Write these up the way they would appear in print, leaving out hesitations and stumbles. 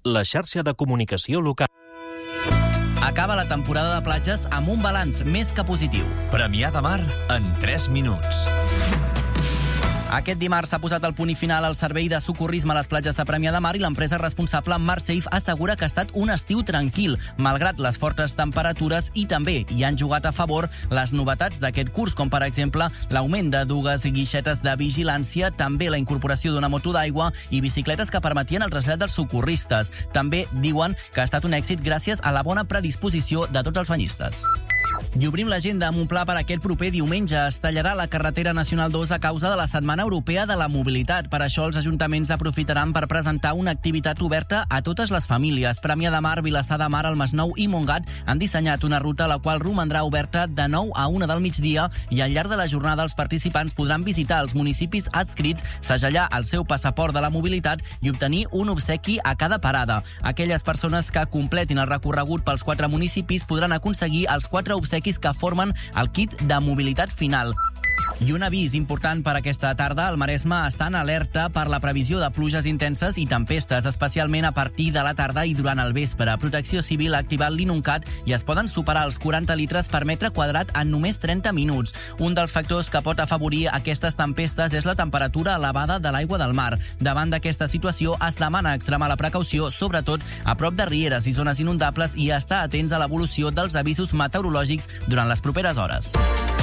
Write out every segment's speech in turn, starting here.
la xarxa de comunicació local. Acaba la temporada de platges amb un balanç més que positiu. Premià de Mar en 3 minuts. Aquest dimarts s'ha posat el punt i final al servei de socorrisme a les platges de Premià de Mar i l'empresa responsable, Marsafe, assegura que ha estat un estiu tranquil, malgrat les fortes temperatures, i també hi han jugat a favor les novetats d'aquest curs, com per exemple l'augment de dues guixetes de vigilància, també la incorporació d'una moto d'aigua i bicicletes que permetien el trasllat dels socorristes. També diuen que ha estat un èxit gràcies a la bona predisposició de tots els banyistes. I obrim l'agenda amb un pla per aquest proper diumenge. Es tallarà la carretera Nacional 2 a causa de la Setmana Europea de la Mobilitat. Per això els ajuntaments aprofitaran per presentar una activitat oberta a totes les famílies. Premià de Mar, Vilassar de Mar, el Masnou i Montgat han dissenyat una ruta la qual romandrà oberta de 9 a 1 del migdia i al llarg de la jornada els participants podran visitar els municipis adscrits, segellar el seu passaport de la mobilitat i obtenir un obsequi a cada parada. Aquelles persones que completin el recorregut pels 4 municipis podran aconseguir els 4 obsequis que formen el kit de mobilitat final. I un avís important per aquesta tarda. El Maresme està en alerta per la previsió de pluges intenses i tempestes, especialment a partir de la tarda i durant el vespre. Protecció Civil ha activat l'Inuncat i es poden superar els 40 litres per metre quadrat en només 30 minuts. Un dels factors que pot afavorir aquestes tempestes és la temperatura elevada de l'aigua del mar. Davant d'aquesta situació es demana extremar la precaució, sobretot a prop de rieres i zones inundables, i estar atents a l'evolució dels avisos meteorològics durant les properes hores.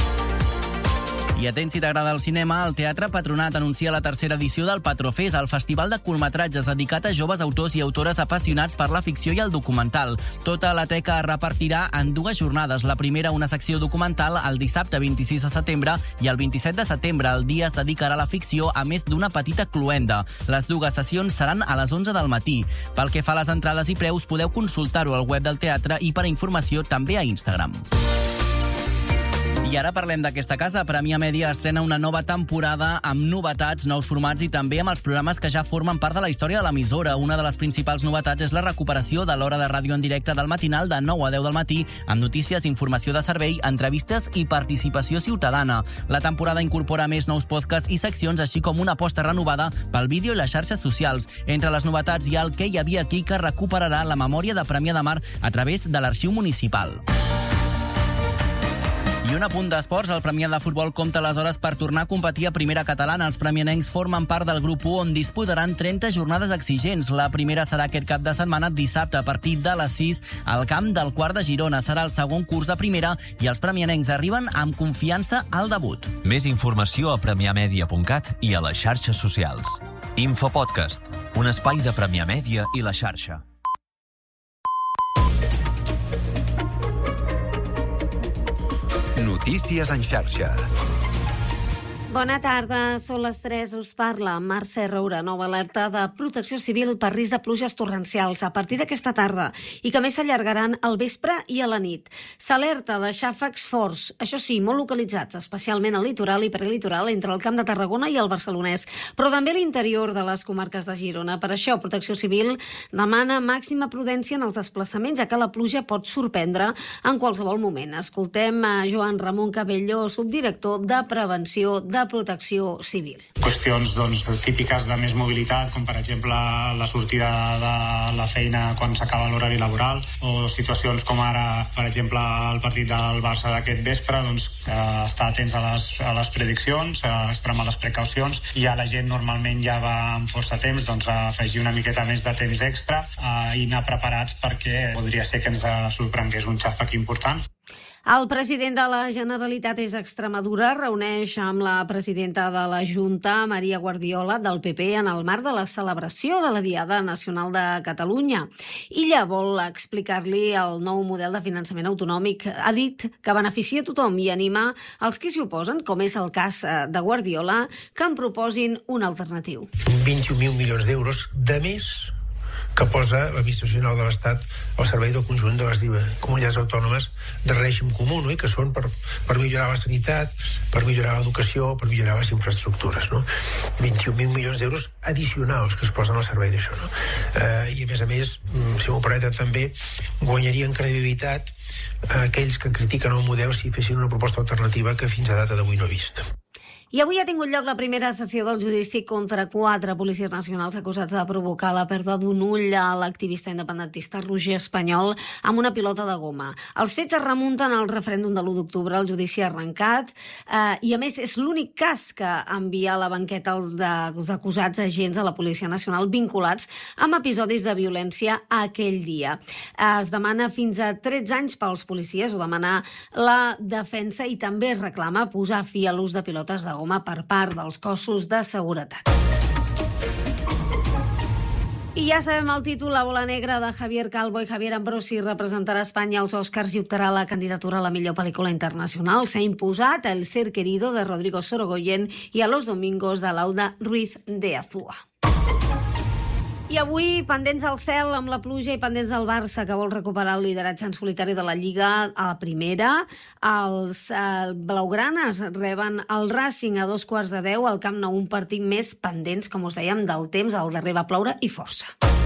I atents, si t'agrada el cinema, el Teatre Patronat anuncia la 3a edició del Patrofest, el festival de curtmetratges dedicat a joves autors i autores apassionats per la ficció i el documental. Tota la teca es repartirà en 2 jornades. La primera, una secció documental, el dissabte 26 de setembre, i el 27 de setembre, el dia es dedicarà a la ficció, a més d'una petita cloenda. Les 2 sessions seran a les 11 del matí. Pel que fa a les entrades i preus, podeu consultar-ho al web del teatre i per a informació també a Instagram. I ara parlem d'aquesta casa. Premià Mèdia estrena una nova temporada amb novetats, nous formats i també amb els programes que ja formen part de la història de l'emissora. Una de les principals novetats és la recuperació de l'hora de ràdio en directe del matinal de 9 a 10 del matí, amb notícies, informació de servei, entrevistes i participació ciutadana. La temporada incorpora més nous podcasts i seccions, així com una aposta renovada pel vídeo i les xarxes socials. Entre les novetats hi ha el Què hi havia aquí, que recuperarà la memòria de Premià de Mar a través de l'arxiu municipal. I un apunt d'esports, el Premià de Futbol compta les hores per tornar a competir a primera catalana. Els premianencs formen part del grup 1, on disputaran 30 jornades exigents. La primera serà aquest cap de setmana, dissabte, a partir de les 6, al camp del Quart de Girona. Serà el segon curs de primera i els premianencs arriben amb confiança al debut. Més informació a premiamedia.cat i a les xarxes socials. Infopodcast, un espai de Premià Mèdia i la xarxa. Notícies en xarxa. Bona tarda, són les 3, us parla Mercè Roura. Nova alerta de Protecció Civil per risc de pluges torrencials a partir d'aquesta tarda i que més s'allargaran al vespre i a la nit. S'alerta de xàfecs forts, això sí, molt localitzats, especialment al litoral i prelitoral entre el Camp de Tarragona i el Barcelonès, però també a l'interior de les comarques de Girona. Per això, Protecció Civil demana màxima prudència en els desplaçaments, ja que la pluja pot sorprendre en qualsevol moment. Escoltem a Joan Ramon Cabello, subdirector de Prevenció de Protecció Civil. Qüestions típiques de més mobilitat, com per exemple la sortida de la feina quan s'acaba l'horari laboral, o situacions com ara, per exemple, el partit del Barça d'aquest vespre, estar atents a les prediccions, extremar les precaucions, i ja la gent normalment ja va amb força temps, afegir una miqueta més de temps extra i anar preparats perquè podria ser que ens sorprengués un xàfec important. El president de la Generalitat és a Extremadura, reuneix amb la presidenta de la Junta, Maria Guardiola, del PP, en el marc de la celebració de la Diada Nacional de Catalunya. Illa vol explicar-li el nou model de finançament autonòmic. Ha dit que beneficia a tothom i anima els que s'hi oposen, com és el cas de Guardiola, que en proposin una alternativa. 21.000 milions d'euros de més que posa l'Administració General de l'Estat al servei del conjunt de les comunitats autònomes de règim comú, no? I que són per millorar la sanitat, per millorar l'educació, per millorar les infraestructures. No? 21.000 milions d'euros addicionals que es posen al servei d'això. No? I a més, si m'ho permeten també, guanyarien credibilitat aquells que critiquen el model si fessin una proposta alternativa que fins a data d'avui no he vist. I avui ha tingut lloc la primera sessió del judici contra 4 policies nacionals acusats de provocar la pèrdua d'un ull a l'activista independentista Roger Espanyol amb una pilota de goma. Els fets es remunten al referèndum de l'1 d'octubre, el judici ha arrencat, i a més és l'únic cas que envia a la banqueta dels acusats agents de la Policia Nacional vinculats amb episodis de violència aquell dia. Es demana fins a 13 anys pels policies, ho demana la defensa, i també es reclama posar fi a l'ús de pilotes de goma per part dels cossos de seguretat. I ja sabem el títol, La bola negra, de Javier Calvo, i Javier Ambrosi representarà Espanya als Oscars i optarà a la candidatura a la millor pel·lícula internacional. S'ha imposat El ser querido, de Rodrigo Sorogoyen, i A los domingos, de Laura Ruiz de Azúa. I avui, pendents al cel amb la pluja i pendents del Barça, que vol recuperar el lideratge en solitari de la Lliga a la primera. Els blaugranes reben el Racing a 9:15 al Camp Nou, un partit més pendents, com us dèiem, del temps. Al darrer va ploure i força.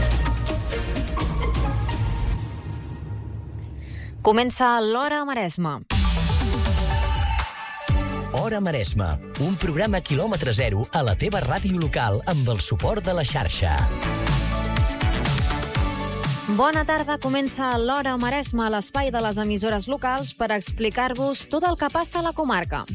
Comença l'Hora Maresme. Hora Maresme, un programa quilòmetre zero a la teva ràdio local amb el suport de la xarxa. Bona tarda, comença l'Hora Maresme, l'espai de les emissores locals per explicar-vos tot el que passa a la comarca.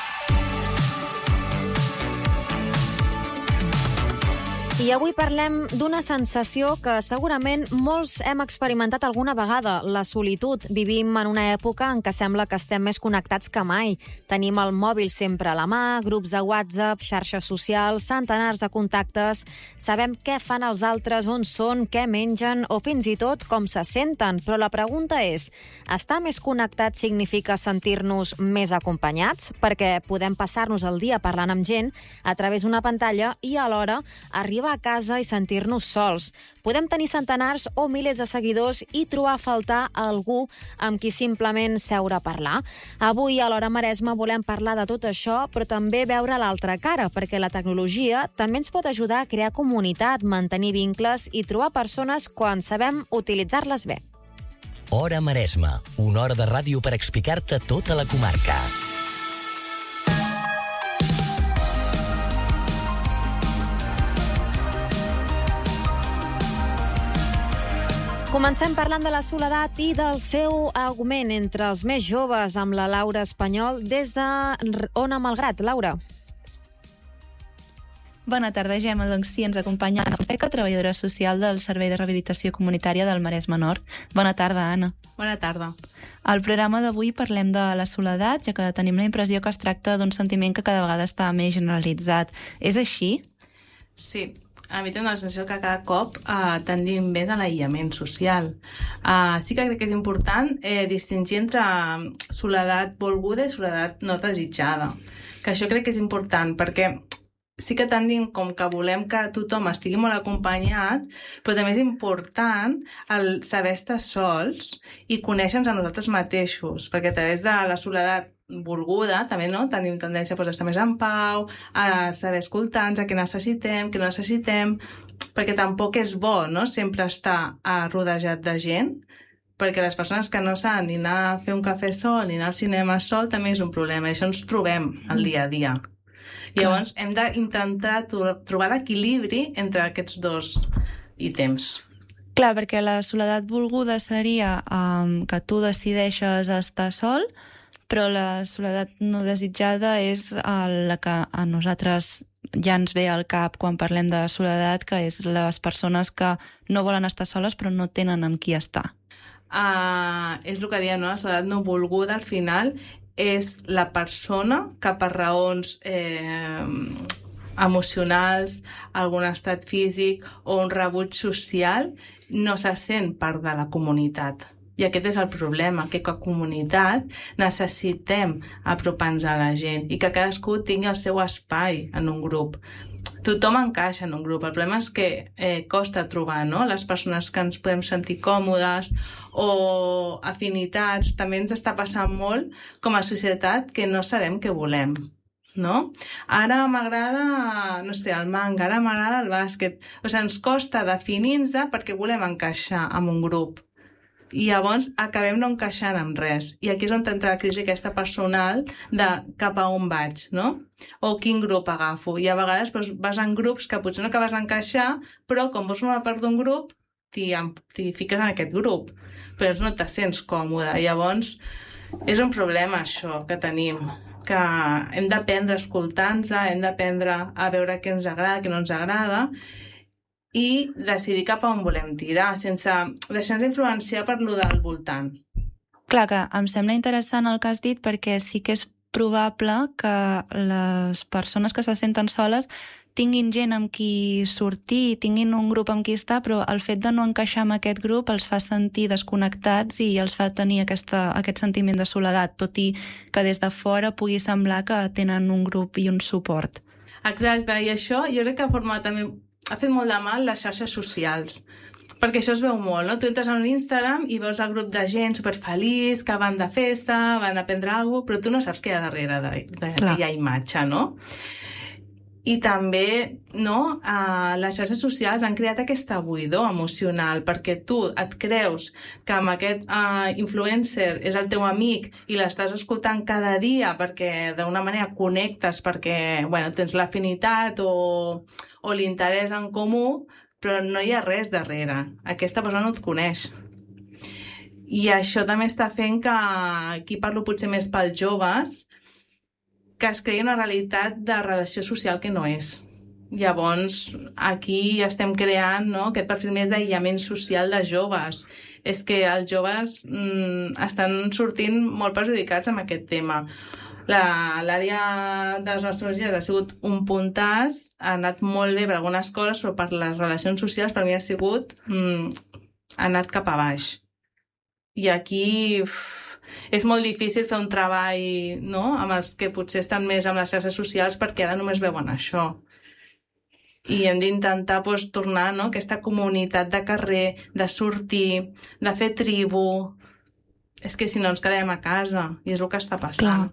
I avui parlem d'una sensació que segurament molts hem experimentat alguna vegada, la solitud. Vivim en una època en què sembla que estem més connectats que mai. Tenim el mòbil sempre a la mà, grups de WhatsApp, xarxes socials, centenars de contactes. Sabem què fan els altres, on són, què mengen o fins i tot com se senten. Però la pregunta és, estar més connectats significa sentir-nos més acompanyats? Perquè podem passar-nos el dia parlant amb gent a través d'una pantalla i alhora arribar a casa i sentir-nos sols. Podem tenir centenars o milers de seguidors i trobar a faltar algú amb qui simplement seure a parlar. Avui a l'Hora Maresme volem parlar de tot això, però també veure l'altra cara, perquè la tecnologia també ens pot ajudar a crear comunitat, mantenir vincles i trobar persones quan sabem utilitzar-les bé. Hora Maresme, una hora de ràdio per explicar-te tota la comarca. Comencem parlant de la soledat i del seu augment entre els més joves amb la Laura Espanyol des de Ona Malgrat. Laura. Bona tarda, Gemma. Doncs sí, ens acompanya Anna Fonseca, treballadora social del Servei de Rehabilitació Comunitària del Maresme Nord. Bona tarda, Anna. Bona tarda. Al programa d'avui parlem de la soledat, ja que tenim la impressió que es tracta d'un sentiment que cada vegada està més generalitzat. És així? Sí. A mi tinc la sensació que cada cop tendim més a l'aïllament social. Sí que crec que és important distingir entre soledat volguda i soledat no desitjada. Que això crec que és important, perquè sí que tendim com que volem que tothom estigui molt acompanyat, però també és important el saber estar sols i conèixer-nos a nosaltres mateixos, perquè a través de la soledat volguda, també no? Tenim tendència a estar més en pau, a saber escoltar-nos, a què necessitem, perquè tampoc és bo, no?, sempre estar rodejat de gent, perquè les persones que no saben ni anar a fer un cafè sol ni anar al cinema sol també és un problema, i això ens trobem al dia a dia. Llavors hem d'intentar trobar l'equilibri entre aquests dos ítems. Clar, perquè la soledat volguda seria que tu decideixes estar sol, però la soledat no desitjada és la que a nosaltres ja ens ve al cap quan parlem de soledat, que és les persones que no volen estar soles però no tenen amb qui estar. És el que diem, no? La soledat no volguda, al final, és la persona que per raons emocionals, algun estat físic o un rebuig social no se sent part de la comunitat. I aquest és el problema, que com a comunitat necessitem apropar-nos a la gent i que cadascú tingui el seu espai en un grup. Tothom encaixa en un grup, el problema és que costa trobar, no?, les persones que ens podem sentir còmodes o afinitats. També ens està passant molt com a societat que no sabem què volem, no? Ara m'agrada, no sé, el manga, ara m'agrada el bàsquet. O sigui, ens costa definir-nos perquè volem encaixar en un grup. I llavors acabem no encaixant amb res. I aquí és on entra la crisi aquesta personal de cap a on vaig, no? O quin grup agafo. I a vegades vas en grups que potser no acabes d'encaixar, però com vols formar part d'un grup, t'hi fiques en aquest grup. Però no te sents còmode. I llavors és un problema això que tenim, que hem d'aprendre a escoltar-nos, hem d'aprendre a veure què ens agrada, què no ens agrada, i decidir cap a on volem tirar, sense deixar-nos influenciar per lo del voltant. Clar que em sembla interessant el que has dit, perquè sí que és probable que les persones que se senten soles tinguin gent amb qui sortir, tinguin un grup amb qui estar, però el fet de no encaixar en aquest grup els fa sentir desconnectats i els fa tenir aquest sentiment de soledat, tot i que des de fora pugui semblar que tenen un grup i un suport. Exacte, i això jo crec que ha fet molt de mal les xarxes socials, perquè això es veu molt, no? Tu entres en un Instagram i veus el grup de gent superfeliç, que van de festa, van a prendre alguna cosa, però tu no saps què hi ha darrere d'aquella imatge, no? I també, no, les xarxes socials han creat aquesta buidor emocional, perquè tu et creus que amb aquest influencer és el teu amic i l'estàs escoltant cada dia perquè d'una manera connectes, perquè tens l'afinitat o l'interès en comú, però no hi ha res darrere. Aquesta persona no et coneix. I això també està fent que, aquí parlo potser més pels joves, que es cregui una realitat de relació social que no és. Llavors, aquí estem creant, no, aquest perfil més d'aïllament social de joves. És que els joves estan sortint molt perjudicats amb aquest tema. L'àrea de les nostres dies ha sigut un puntàs, ha anat molt bé per algunes coses, però per les relacions socials per mi ha sigut ha anat cap a baix. I aquí és molt difícil fer un treball, no?, amb els que potser estan més amb les xarxes socials, perquè ara només veuen això. I hem d'intentar tornar, no?, aquesta comunitat de carrer, de sortir, de fer tribu. És que si no ens quedem a casa, i és el que està passant.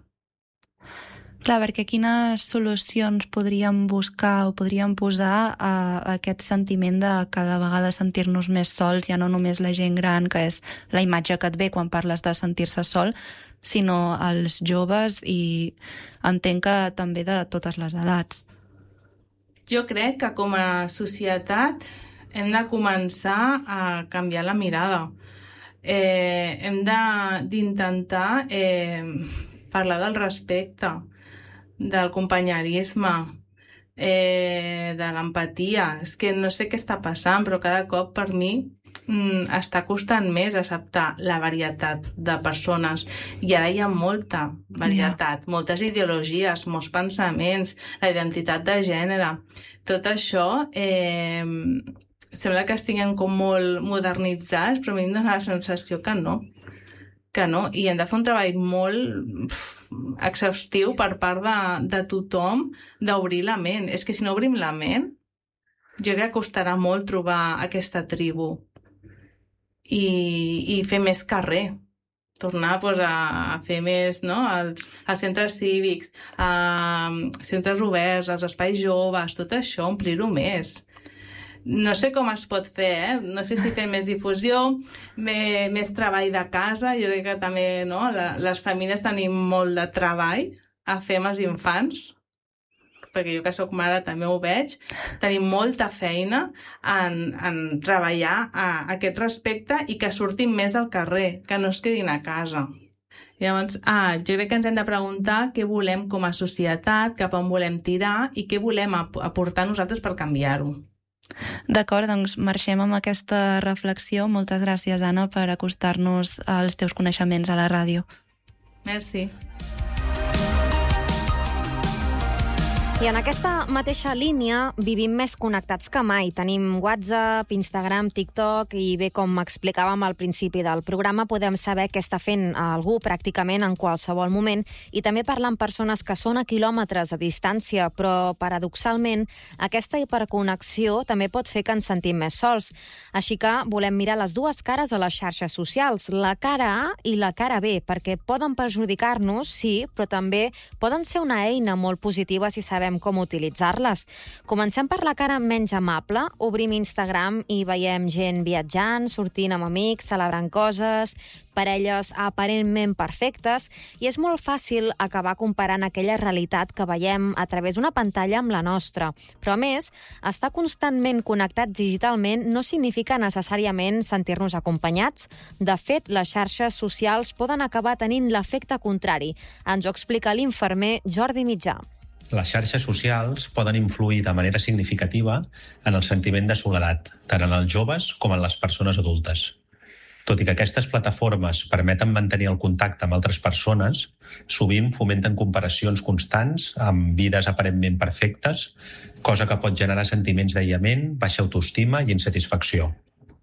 Clar, perquè quines solucions podríem buscar o podríem posar a aquest sentiment de cada vegada sentir-nos més sols, ja no només la gent gran, que és la imatge que et ve quan parles de sentir-se sol, sinó els joves i entenc que també de totes les edats. Jo crec que com a societat hem de començar a canviar la mirada. Hem d'intentar parlar del respecte, del companyerisme, de l'empatia. És que no sé què està passant, però cada cop per mi està costant més acceptar la varietat de persones. I ara hi ha molta varietat, moltes ideologies, molts pensaments, la identitat de gènere. Tot això sembla que estiguem com molt modernitzats, però a mi em dona la sensació que no. I hem de fer un treball molt exhaustiu per part de tothom d'obrir la ment. És que si no obrim la ment, jo crec que costarà molt trobar aquesta tribu i fer més carrer. Tornar a fer més, no?, als centres cívics, centres oberts, als espais joves, tot això, omplir-ho més. No sé com es pot fer, no sé si fer més difusió, més treball de casa. Jo crec que també, no, les famílies tenim molt de treball a fer amb els infants, perquè jo que soc mare també ho veig, tenim molta feina en treballar a aquest respecte i que surtin més al carrer, que no es quedin a casa. Llavors, jo crec que ens hem de preguntar què volem com a societat, cap on volem tirar i què volem aportar nosaltres per canviar-ho. D'acord, doncs marxem amb aquesta reflexió. Moltes gràcies, Anna, per acostar-nos als teus coneixements a la ràdio. Merci. I en aquesta mateixa línia vivim més connectats que mai. Tenim WhatsApp, Instagram, TikTok i bé, com explicàvem al principi del programa, podem saber què està fent algú pràcticament en qualsevol moment i també parlar amb persones que són a quilòmetres de distància, però paradoxalment aquesta hiperconnexió també pot fer que ens sentim més sols. Així que volem mirar les dues cares a les xarxes socials, la cara A i la cara B, perquè poden perjudicar-nos, sí, però també poden ser una eina molt positiva si sabem sabem com utilitzar-les. Comencem per la cara menys amable. Obrim Instagram i veiem gent viatjant, sortint amb amics, celebrant coses, parelles aparentment perfectes, i és molt fàcil acabar comparant aquella realitat que veiem a través d'una pantalla amb la nostra. Però, a més, estar constantment connectats digitalment no significa necessàriament sentir-nos acompanyats. De fet, les xarxes socials poden acabar tenint l'efecte contrari. Ens ho explica l'infermer Jordi Mitjà. Les xarxes socials poden influir de manera significativa en el sentiment de soledat, tant en els joves com en les persones adultes. Tot i que aquestes plataformes permeten mantenir el contacte amb altres persones, sovint fomenten comparacions constants amb vides aparentment perfectes, cosa que pot generar sentiments d'aïllament, baixa autoestima i insatisfacció.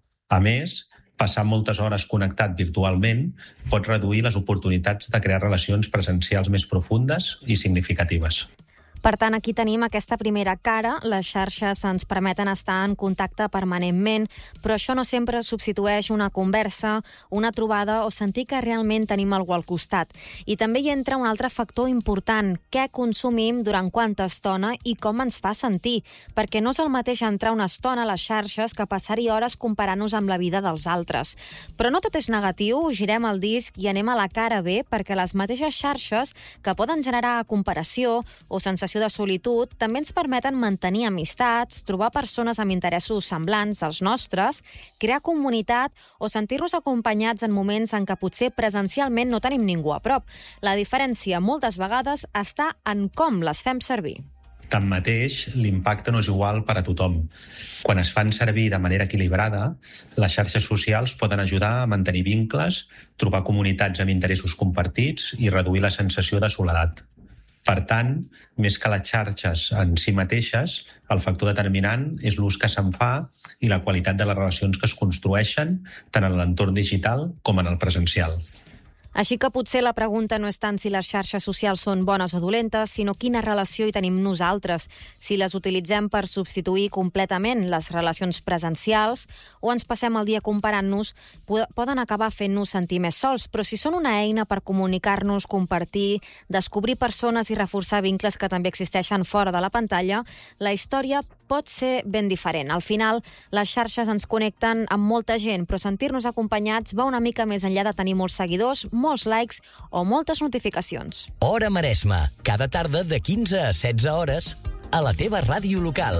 A més, passar moltes hores connectat virtualment pot reduir les oportunitats de crear relacions presencials més profundes i significatives. Per tant, aquí tenim aquesta primera cara. Les xarxes ens permeten estar en contacte permanentment, però això no sempre substitueix una conversa, una trobada o sentir que realment tenim algú al costat. I també hi entra un altre factor important: què consumim, durant quanta estona i com ens fa sentir. Perquè no és el mateix entrar una estona a les xarxes que passar-hi hores comparant-nos amb la vida dels altres. Però no tot és negatiu, girem el disc i anem a la cara B, perquè les mateixes xarxes que poden generar comparació o sensació de solitud també ens permeten mantenir amistats, trobar persones amb interessos semblants als nostres, crear comunitat o sentir-nos acompanyats en moments en què potser presencialment no tenim ningú a prop. La diferència moltes vegades està en com les fem servir. Tanmateix, l'impacte no és igual per a tothom. Quan es fan servir de manera equilibrada, les xarxes socials poden ajudar a mantenir vincles, trobar comunitats amb interessos compartits i reduir la sensació de soledat. Per tant, més que les xarxes en si mateixes, el factor determinant és l'ús que se'n fa i la qualitat de les relacions que es construeixen tant en l'entorn digital com en el presencial. Així que potser la pregunta no és tant si les xarxes socials són bones o dolentes, sinó quina relació hi tenim nosaltres, si les utilitzem per substituir completament les relacions presencials o ens passem el dia comparant-nos, poden acabar fent-nos sentir més sols, però si són una eina per comunicar-nos, compartir, descobrir persones i reforçar vincles que també existeixen fora de la pantalla, la història pot ser ben diferent. Al final, les xarxes ens connecten amb molta gent, però sentir-nos acompanyats va una mica més enllà de tenir molts seguidors, molts likes o moltes notificacions. Hora Maresme, cada tarda de 15 a 16 hores a la teva ràdio local.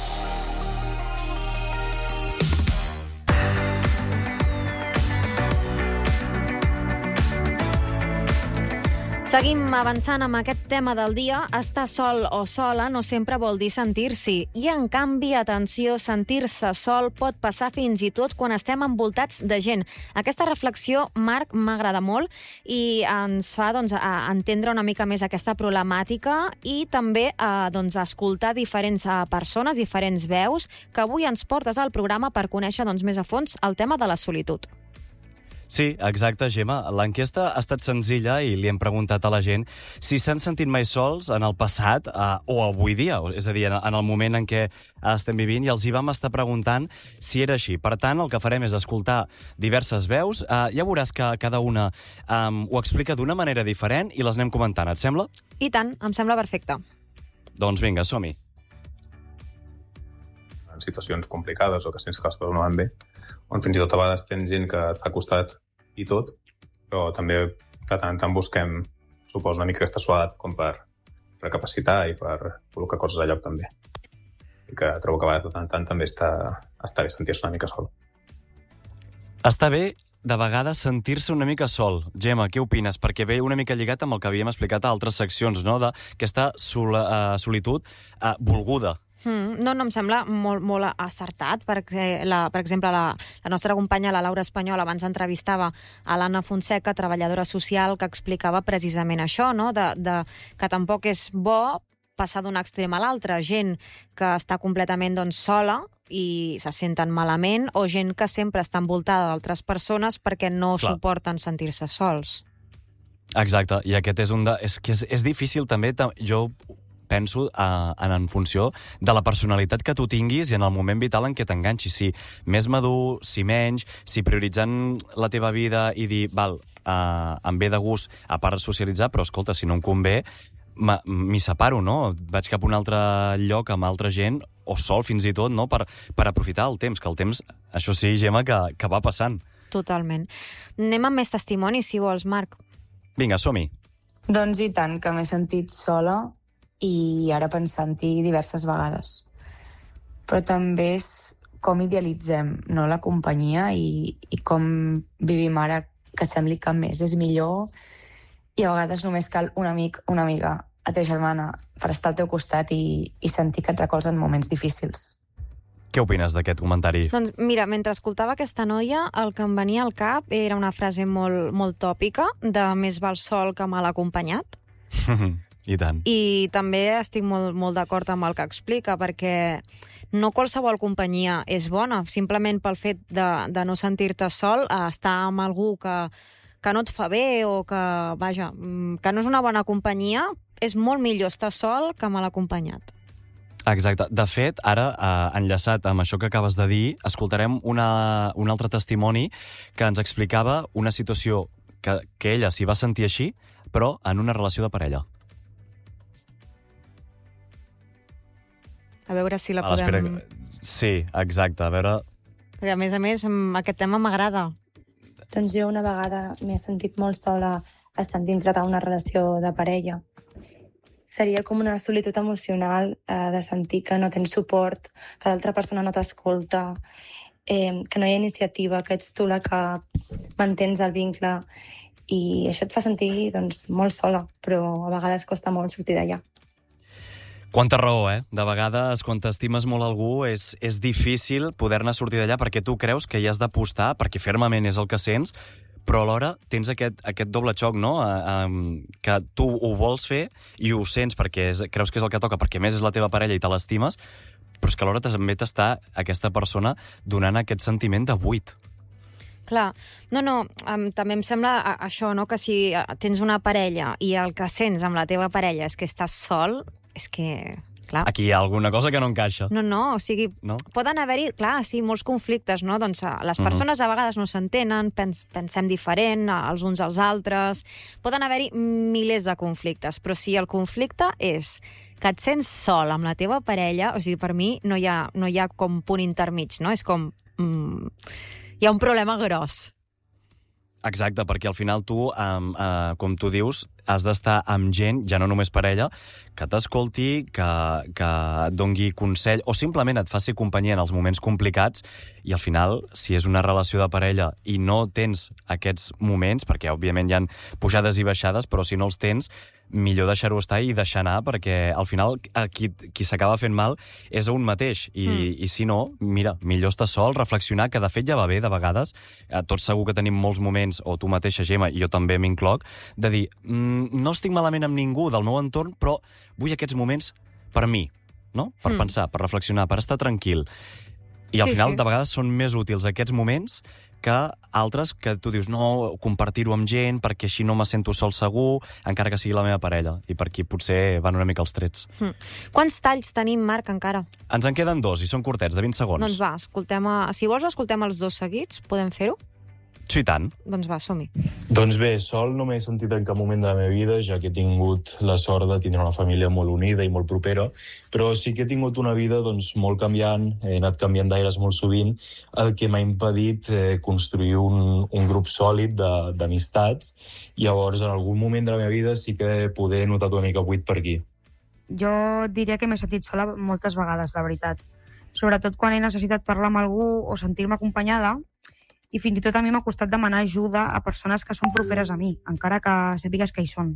Seguim avançant amb aquest tema del dia. Estar sol o sola no sempre vol dir sentir-s'hi. I, en canvi, atenció, sentir-se sol pot passar fins i tot quan estem envoltats de gent. Aquesta reflexió, Marc, m'agrada molt i ens fa entendre una mica més aquesta problemàtica i també escoltar diferents persones, diferents veus, que avui ens portes al programa per conèixer més a fons el tema de la solitud. Sí, exacte, Gemma. L'enquesta ha estat senzilla i li hem preguntat a la gent si s'han sentit mai sols en el passat o avui dia, és a dir, en el moment en què estem vivint, i els hi vam estar preguntant si era així. Per tant, el que farem és escoltar diverses veus. Ja veuràs que cada una ho explica d'una manera diferent i les anem comentant. Et sembla? I tant, em sembla perfecte. Doncs vinga, som-hi. En situacions complicades o que sents que les coses no van bé, on fins i tot a vegades tens gent que et fa costat i tot, però també de tant en tant busquem, suposo, una mica aquesta suadat com per recapacitar i per col·locar coses a lloc també. I que trobo que a vegades de tant en tant també està bé sentir-se una mica sol. Està bé de vegades sentir-se una mica sol. Gemma, què opines? Perquè ve una mica lligat amb el que havíem explicat a altres seccions, no? D'aquesta solitud volguda. No, em sembla molt acertat, perquè, per exemple, la nostra companya, la Laura Espanyol, abans entrevistava a l'Anna Fonseca, treballadora social, que explicava precisament això, no? Que tampoc és bo passar d'un extrem a l'altre. Gent que està completament sola i se senten malament, o gent que sempre està envoltada d'altres persones perquè no suporten sentir-se sols. Exacte, i aquest és difícil també, jo penso en funció de la personalitat que tu tinguis i en el moment vital en què t'enganxis. Si més madur, si menys, si prioritzant la teva vida i dir, em ve de gust, a part socialitzar, però escolta, si no em convé, m'hi separo, no? Vaig cap a un altre lloc amb altra gent, o sol fins i tot, no? Per aprofitar el temps, que el temps, això sí, Gemma, que va passant. Totalment. Anem amb més testimonis, si vols, Marc. Vinga, som-hi. Doncs i tant, que m'he sentit sola i ara pensant-hi diverses vegades. Però també és com idealitzem, no, la companyia i com vivim ara, que sembli que més és millor, i a vegades només cal un amic, una amiga, a teva germana, per estar al teu costat i sentir que et recolzen moments difícils. Què opines d'aquest comentari? Doncs mira, mentre escoltava aquesta noia, el que em venia al cap era una frase molt tòpica, de més val sol que mal acompanyat. I tant. I també estic molt d'acord amb el que explica, perquè no qualsevol companyia és bona, simplement pel fet de no sentir-te sol, estar amb algú que no et fa bé o que, vaja, que no és una bona companyia, és molt millor estar sol que mal acompanyat. Exacte. De fet, ara, enllaçat amb això que acabes de dir, escoltarem un altre testimoni que ens explicava una situació que ella s'hi va sentir així, però en una relació de parella. A veure si la podem... Sí, exacte, a veure... Perquè a més, aquest tema m'agrada. Doncs jo una vegada m'he sentit molt sola estant dintre d'una relació de parella. Seria com una solitud emocional de sentir que no tens suport, que l'altra persona no t'escolta, que no hi ha iniciativa, que ets tu la que mantens el vincle, i això et fa sentir doncs, molt sola, però a vegades costa molt sortir d'allà. Quanta raó, eh? De vegades, quan t'estimes molt algú, és difícil poder-ne sortir d'allà perquè tu creus que hi has d'apostar, perquè fermament és el que sents, però alhora tens aquest doble xoc, no? Que tu ho vols fer i ho sents perquè creus que és el que toca, perquè més és la teva parella i te l'estimes, però és que alhora també t'està aquesta persona donant aquest sentiment de buit. Clar. No, també em sembla això, no? Que si tens una parella i el que sents amb la teva parella és que estàs sol, és que... Clar. Aquí hi ha alguna cosa que no encaixa. No, o sigui, no? Poden haver-hi, clar, sí, molts conflictes, no? Doncs les persones a vegades no s'entenen, pensem diferent els uns als altres, poden haver-hi milers de conflictes, però si el conflicte és que et sents sol amb la teva parella, o sigui, per mi no hi ha com punt intermig, no? És com... hi ha un problema gros. Exacte, perquè al final tu, com tu dius, has d'estar amb gent, ja no només parella, que t'escolti, que et dongui consell, o simplement et faci companyia en els moments complicats, i al final, si és una relació de parella i no tens aquests moments, perquè òbviament hi ha pujades i baixades, però si no els tens, millor deixar-ho estar i deixar anar, perquè al final qui s'acaba fent mal és a un mateix, i si no, mira, millor estar sol, reflexionar, que de fet ja va bé de vegades, tots segur que tenim molts moments, o tu mateixa, Gemma, i jo també m'incloc, de dir, no estic malament amb ningú del meu entorn, però vull aquests moments per mi, no? Per pensar, per reflexionar, per estar tranquil. I al final, de vegades, són més útils aquests moments que altres que tu dius, no, compartir-ho amb gent, perquè així no me sento sol segur, encara que sigui la meva parella. I per aquí potser van una mica els trets. Quants talls tenim, Marc, encara? Ens en queden 2, i són curtets, de 20 segons. Doncs va, si vols, escoltem els 2 seguits. Podem fer-ho? Sí, tant. Doncs va, som-hi. Doncs bé, sol no m'he sentit en cap moment de la meva vida, ja que he tingut la sort de tindre una família molt unida i molt propera, però sí que he tingut una vida doncs, molt canviant, he anat canviant d'aires molt sovint, el que m'ha impedit construir un grup sòlid d'amistats, i llavors en algun moment de la meva vida sí que poder notat una mica buit per aquí. Jo diria que m'he sentit sola moltes vegades, la veritat. Sobretot quan he necessitat parlar amb algú o sentir-me acompanyada, i fins i tot a mi m'ha costat demanar ajuda a persones que són properes a mi, encara que sàpigues que hi són.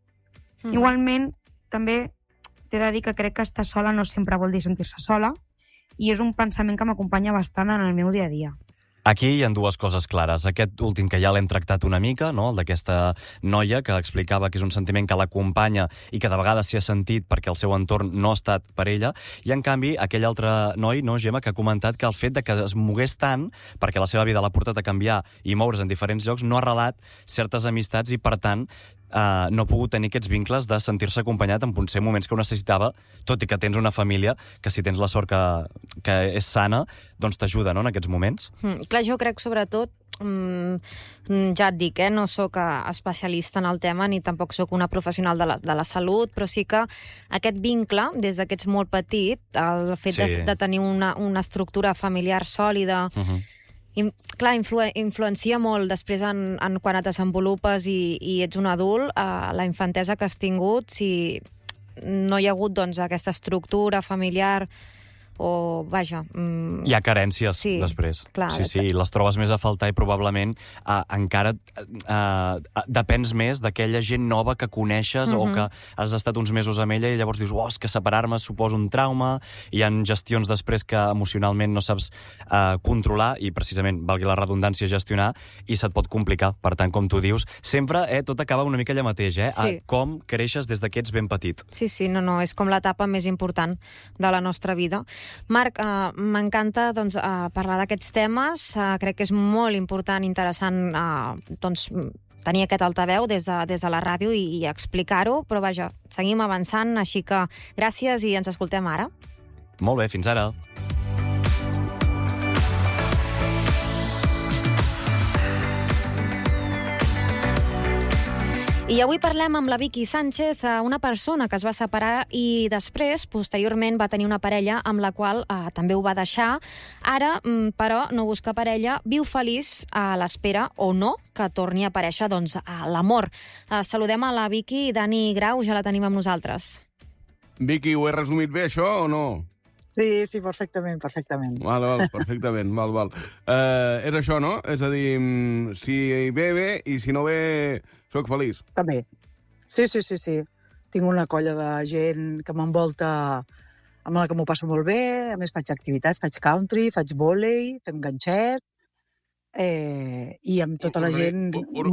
Igualment, també t'he de dir que crec que estar sola no sempre vol dir sentir-se sola, i és un pensament que m'acompanya bastant en el meu dia a dia. Aquí hi ha 2 coses clares. Aquest últim, que ja l'hem tractat una mica, no? El d'aquesta noia que explicava que és un sentiment que l'acompanya i que de vegades s'hi ha sentit perquè el seu entorn no ha estat per ella. I, en canvi, aquell altre noi, no, Gemma, que ha comentat que el fet de que es mogués tant, perquè la seva vida l'ha portat a canviar i moure's en diferents llocs, no ha arrelat certes amistats i, per tant, no ha pogut tenir aquests vincles de sentir-se acompanyat en potser moments que ho necessitava, tot i que tens una família que si tens la sort que és sana, doncs t'ajuda, no?, en aquests moments. Clar, jo crec sobretot, ja et dic, no sóc especialista en el tema ni tampoc sóc una professional de la salut, però sí que aquest vincle, des que ets molt petit, el fet de tenir una estructura familiar sòlida, clar, influencia molt després quan et desenvolupes i ets un adult, la infantesa que has tingut, si no hi ha hagut aquesta estructura familiar o, vaja... Hi ha carències després. Clar, sí, les trobes més a faltar i probablement encara depens més d'aquella gent nova que coneixes o que has estat uns mesos amb ella i llavors dius, és que separar-me suposa un trauma, hi ha gestions després que emocionalment no saps controlar i precisament, valgui la redundància, gestionar, i se't pot complicar. Per tant, com tu dius, sempre tot acaba una mica allà mateix, com creixes des que ets ben petit. Sí, no, és com l'etapa més important de la nostra vida. Marc, m'encanta parlar d'aquests temes. Crec que és molt important, interessant tenir aquest altaveu des de la ràdio i explicar-ho, però vaja, seguim avançant, així que gràcies i ens escoltem ara. Molt bé, fins ara. I avui parlem amb la Vicky Sánchez, una persona que es va separar i després, posteriorment, va tenir una parella amb la qual també ho va deixar. Ara, però, no busca parella, viu feliç a l'espera, o no, que torni a aparèixer l'amor. Saludem a la Vicky. Dani Grau, ja la tenim amb nosaltres. Vicky, ho he resumit bé, això, o no? Sí, perfectament. Val, perfectament, val. És això, no? És a dir, si ve, bé, i si no ve, soc feliç. També. Sí. Tinc una colla de gent que m'envolta amb la que m'ho passo molt bé. A més, faig activitats, faig country, faig vòlei, fem ganxet, i amb tota la gent...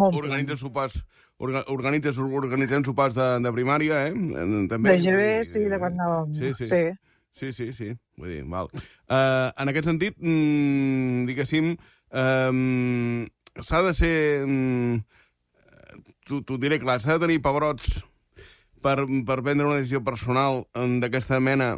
Organitzem sopars de primària, També. De GB, sí, de quan anàvem... Sí. Vull dir, val. En aquest sentit, diguéssim, s'ha de ser... T'ho diré clar, s'ha de tenir pebrots per prendre una decisió personal d'aquesta mena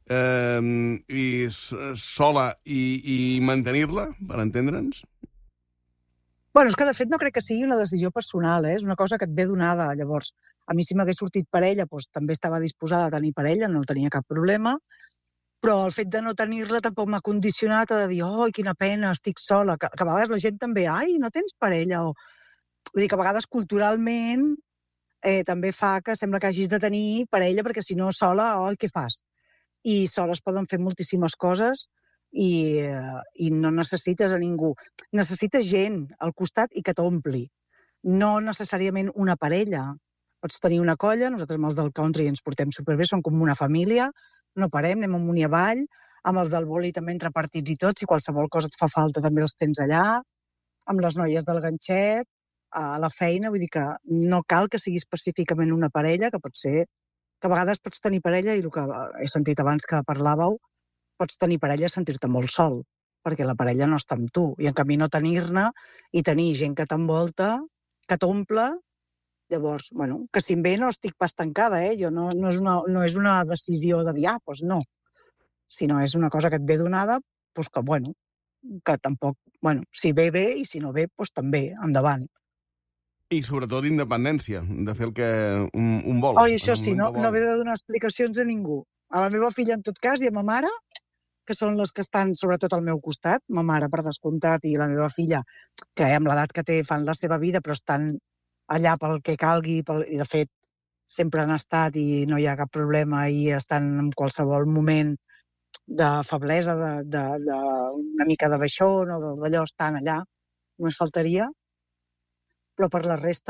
i sola i mantenir-la, per entendre'ns? Bueno, és que de fet no crec que sigui una decisió personal, és una cosa que et ve donada. Llavors, a mi si m'hagués sortit parella, doncs també estava disposada a tenir parella, no tenia cap problema, però el fet de no tenir-la tampoc m'ha condicionat a dir, quina pena, estic sola, que a vegades la gent també, no tens parella, vull dir que a vegades culturalment també fa que sembla que hagis de tenir parella, perquè si no sola, què fas? I sola es poden fer moltíssimes coses i no necessites a ningú. Necessites gent al costat i que t'ompli. No necessàriament una parella. Pots tenir una colla, nosaltres amb els del country ens portem superbé, som com una família, no parem, anem amunt i avall, amb els del vòlei també entre partits i tots, si qualsevol cosa et fa falta també els tens allà, amb les noies del ganxet, a la feina, vull dir que no cal que sigui específicament una parella, que pot ser que a vegades pots tenir parella, i el que he sentit abans que parlàveu, pots tenir parella i sentir-te molt sol, perquè la parella no està amb tu, i en canvi no tenir-ne i tenir gent que t'envolta, que t'omple, llavors, que si em ve no estic pas tancada, jo no és una decisió de dir, doncs no, sinó és una cosa que et ve donada, doncs que tampoc, si ve bé i si no ve, doncs també, endavant. I sobretot independència, de fer el que un vol. Això sí, no haver de donar explicacions a ningú. A la meva filla, en tot cas, i a ma mare, que són les que estan sobretot al meu costat, ma mare per descomptat i la meva filla, que amb l'edat que té fan la seva vida, però estan allà pel que calgui, i de fet sempre han estat i no hi ha cap problema i estan en qualsevol moment de feblesa, d'una mica de baixón o d'allò, estan allà, només faltaria, però per la resta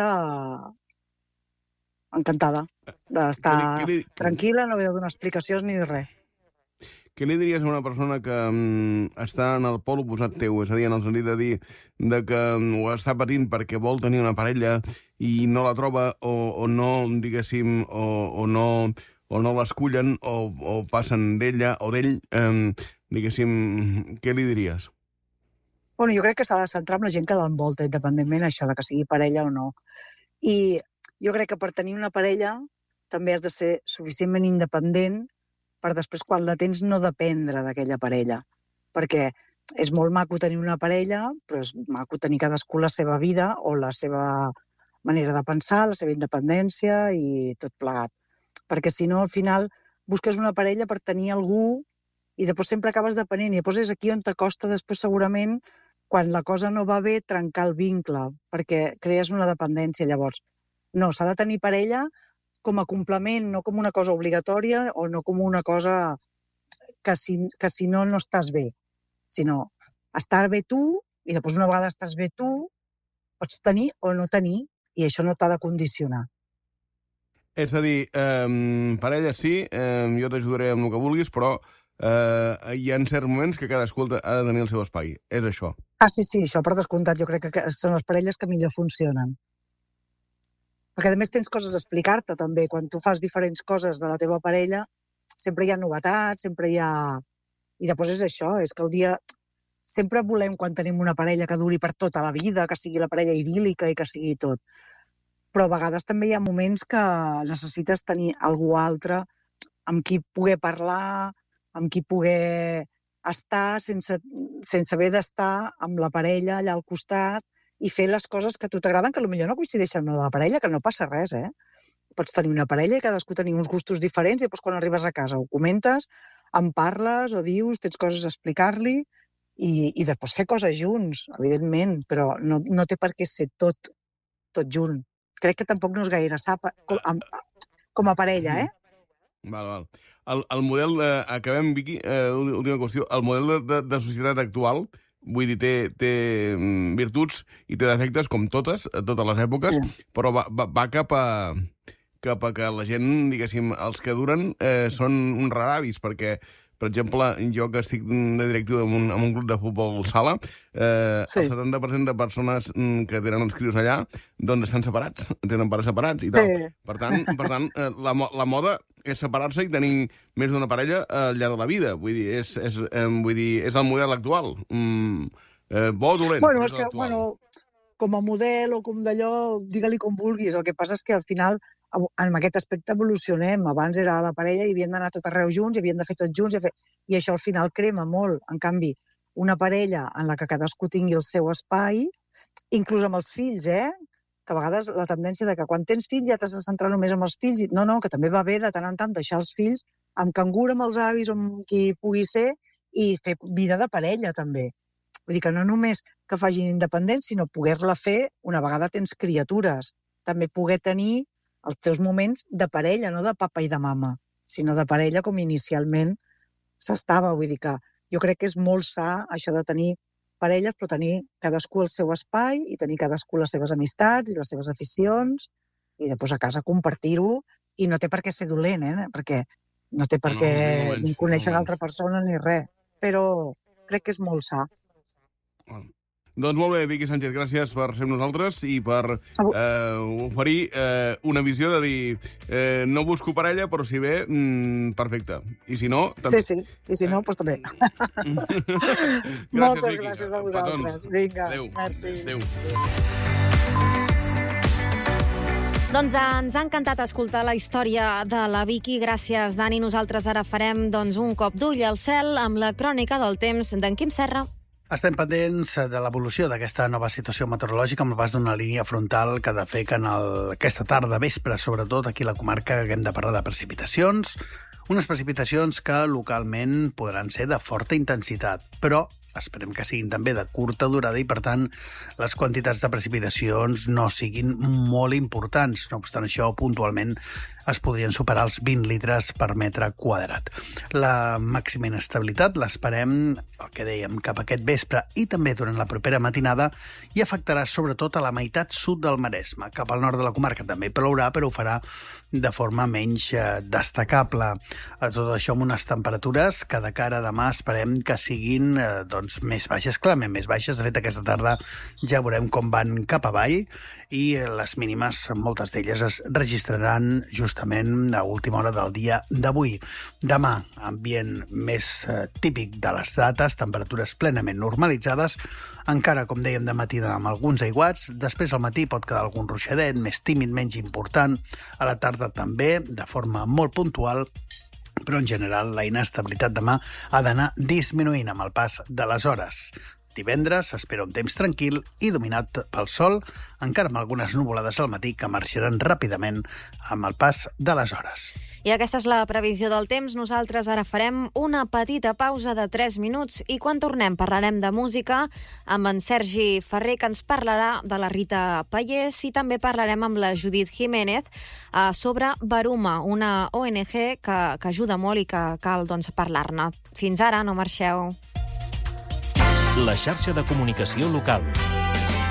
encantada d'estar tranquil·la, no haver de donar explicacions ni de res. Què li diries a una persona que està en el pol oposat teu? És a dir, en el sentit de dir que ho està patint perquè vol tenir una parella i no la troba o no, diguéssim, o no l'escullen o passen d'ella o d'ell, diguéssim, què li diries? Jo crec que s'ha de centrar en la gent que l'envolta, independentment això de que sigui parella o no. I Jo crec que per tenir una parella també has de ser suficientment independent per després, quan la tens, no dependre d'aquella parella. Perquè és molt maco tenir una parella, però és maco tenir cadascú la seva vida o la seva manera de pensar, la seva independència i tot plegat. Perquè si no, al final, busques una parella per tenir algú i després sempre acabes depenent. I després és aquí on t'acosta després segurament, quan la cosa no va bé, trencar el vincle, perquè crees una dependència. Llavors, no, s'ha de tenir parella com a complement, no com una cosa obligatòria o no com una cosa que si no, no estàs bé. Sinó estar bé tu, i després una vegada estàs bé tu, pots tenir o no tenir, i això no t'ha de condicionar. És a dir, parella sí, jo t'ajudaré amb el que vulguis, però hi ha certs moments que cadascú ha de tenir el seu espai. És això. Ah, sí, això per descomptat. Jo crec que són les parelles que millor funcionen. Perquè a més tens coses a explicar-te també. Quan tu fas diferents coses de la teva parella, sempre hi ha novetats, sempre hi ha... I després és això, és que el dia... Sempre volem, quan tenim una parella que duri per tota la vida, que sigui la parella idíl·lica i que sigui tot. Però a vegades també hi ha moments que necessites tenir algú altre amb qui poder parlar, amb qui poder estar sense haver d'estar amb la parella allà al costat i fer les coses que a tu t'agraden, que potser no coincideixen amb la parella, que no passa res, Pots tenir una parella i cadascú tenir uns gustos diferents i després quan arribes a casa ho comentes, en parles o dius, tens coses a explicar-li i després fer coses junts, evidentment, però no té per què ser tot junt. Crec que tampoc no és gaire sa com a parella, Val. El model, acabem, Vicky, última qüestió, el model de societat actual, vull dir, té virtuts i té defectes, com totes les èpoques, però va cap a que la gent, diguéssim, els que duren són uns raravis, perquè, per exemple, jo que estic de directiu en un grup de futbol sala, el 70% de persones que tenen els crios allà, doncs estan separats, tenen pares separats i tal. Per tant, la moda és separar-se i tenir més d'una parella al llarg de la vida. Vull dir, és el model actual. Bo o dolent? Bueno, és que, com a model o com d'allò, digue-li com vulguis. El que passa és que al final, en aquest aspecte evolucionem. Abans era la parella i havien d'anar tot arreu junts, i havien de fer tot junts, i això al final crema molt. En canvi, una parella en la que cadascú tingui el seu espai, inclús amb els fills, que a vegades la tendència de que quan tens fills ja t'has de centrar només en els fills. No, que també va bé de tant en tant deixar els fills amb cangur, amb els avis o amb qui pugui ser, i fer vida de parella també. Vull dir que no només que facin independents, sinó poder-la fer una vegada tens criatures. També poder tenir els teus moments de parella, no de papa i de mama, sinó de parella com inicialment s'estava. Vull dir que jo crec que és molt sa això de tenir parelles, però tenir cadascú el seu espai i tenir cadascú les seves amistats i les seves aficions i després a casa compartir-ho, i no té per què ser dolent, perquè no té per què ni conèixer l'altra persona ni res, però crec que és molt sa. Doncs molt bé, Vicky Sánchez, gràcies per ser amb nosaltres i per oferir una visió de dir no busco parella, però si ve, perfecte. I si no... També. Sí, i si no, doncs també. Moltes gràcies a vosaltres. Vinga, merci. Adéu. Doncs ens ha encantat escoltar la història de la Vicky. Gràcies, Dani. Nosaltres ara farem un cop d'ull al cel amb la crònica del temps d'en Quim Serra. Estem pendents de l'evolució d'aquesta nova situació meteorològica amb el pas d'una línia frontal que ha de fer que aquesta tarda, vespre, sobretot aquí a la comarca, haguem de parlar de precipitacions, unes precipitacions que localment podran ser de forta intensitat, però esperem que siguin també de curta durada i, per tant, les quantitats de precipitacions no siguin molt importants. No obstant això, puntualment es podrien superar els 20 litres per metre quadrat. La màxima inestabilitat l'esperem, el que dèiem, cap a aquest vespre i també durant la propera matinada, i afectarà sobretot a la meitat sud del Maresme. Cap al nord de la comarca també plourà, però ho farà de forma menys destacable. Tot això amb unes temperatures que de cara a demà esperem que siguin més baixes, clarament més baixes. De fet, aquesta tarda ja veurem com van cap avall i les mínimes, moltes d'elles, es registraran just justament a última hora del dia d'avui. Demà, ambient més típic de les dates, temperatures plenament normalitzades, encara, com dèiem, de matí amb alguns aiguats, després al matí pot quedar algun ruixadet, més tímid, menys important, a la tarda també, de forma molt puntual, però en general la inestabilitat demà ha d'anar disminuint amb el pas de les hores. Divendres s'espera un temps tranquil i dominat pel sol, encara amb algunes nuvolades al matí que marxaran ràpidament amb el pas de les hores. I aquesta és la previsió del temps. Nosaltres ara farem una petita pausa de 3 minuts i quan tornem parlarem de música amb en Sergi Ferrer, que ens parlarà de la Rita Pallés, i també parlarem amb la Judith Jiménez sobre Baruma, una ONG que ajuda molt i que cal parlar-ne. Fins ara, no marxeu. La xarxa de comunicació local.